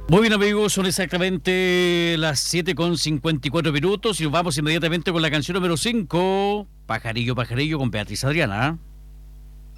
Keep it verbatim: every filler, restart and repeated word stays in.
Muy bien, amigos, son exactamente las siete con cincuenta y cuatro minutos y nos vamos inmediatamente con la canción número cinco, Pajarillo, Pajarillo, con Beatriz Adriana.